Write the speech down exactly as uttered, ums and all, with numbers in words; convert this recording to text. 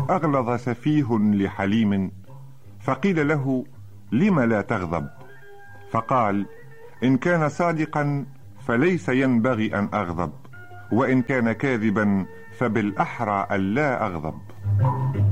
أغلظ سفيه لحليم، فقيل له: لم لا تغضب؟ فقال: إن كان صادقا فليس ينبغي أن أغضب، وإن كان كاذبا فبالأحرى ألا أغضب.